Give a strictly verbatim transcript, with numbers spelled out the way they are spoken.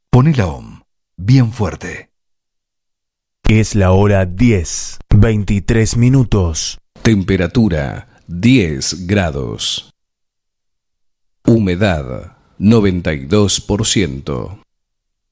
Poné la OM bien fuerte. Es la hora diez, veintitrés minutos. Temperatura diez grados. Humedad noventa y dos por ciento.